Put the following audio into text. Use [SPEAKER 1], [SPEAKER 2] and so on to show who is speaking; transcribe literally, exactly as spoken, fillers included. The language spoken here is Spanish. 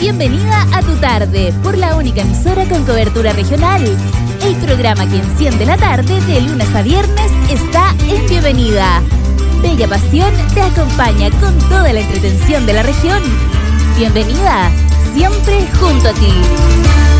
[SPEAKER 1] Bienvenida a Tu Tarde, por la única emisora con cobertura regional. El programa que enciende la tarde de lunes a viernes está en Bienvenida. Bella Pasión te acompaña con toda la entretención de la región. Bienvenida, siempre junto a ti.